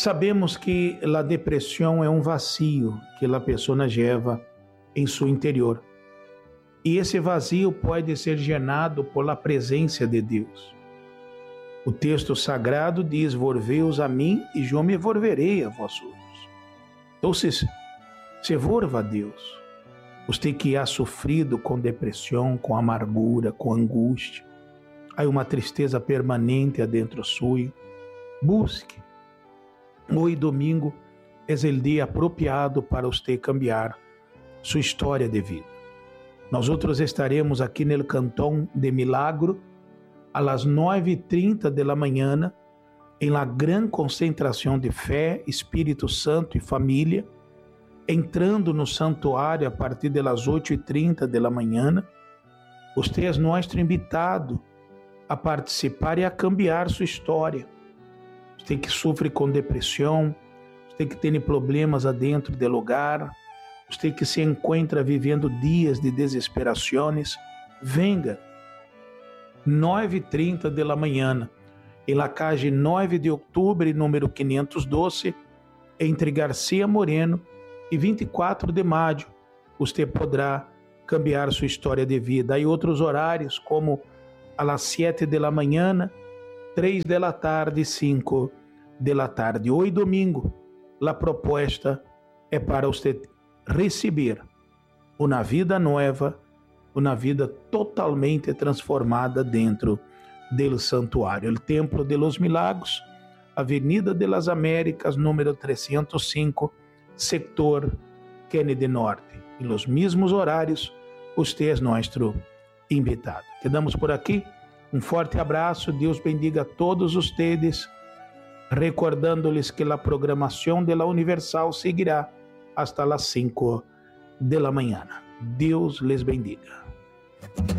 Sabemos que a depressão é um vazio que a pessoa leva em seu interior. E esse vazio pode ser llenado por a presença de Deus. O texto sagrado diz: "Volveos a mim e eu me volverei a vós outros". Então, se volva a Deus. Você que ha sofrido com depressão, com amargura, com angústia, há uma tristeza permanente adentro suyo, busque. Hoje, domingo, é o dia apropriado para você cambiar sua história de vida. Nós outros estaremos aqui no Cantão de Milagro, às 9h30 da manhã, em la grande concentração de fé, Espírito Santo e família, entrando no santuário a partir das 8h30 da manhã. Você é nosso invitado a participar e a cambiar sua história. Você que sofre com depressão, você que tem problemas adentro do lugar, você que se encontra vivendo dias de desesperações, venga 9h30 da manhã, em la calle 9 de outubro, número 512, entre Garcia Moreno e 24 de maio. Você poderá cambiar sua história de vida. Há outros horários, como às 7 da manhã, 3 da tarde e 5 da tarde. Hoje, domingo, a proposta é para você receber uma vida nova, uma vida totalmente transformada dentro do santuário. O Templo de los Milagros, Avenida de las Américas, número 305, sector Kennedy Norte. E nos mesmos horários, você é nosso invitado. Quedamos por aqui. Um forte abraço. Deus bendiga a todos vocês. Recordando-lhes que a programação de la Universal seguirá hasta las 5 da manhã. Deus les bendiga.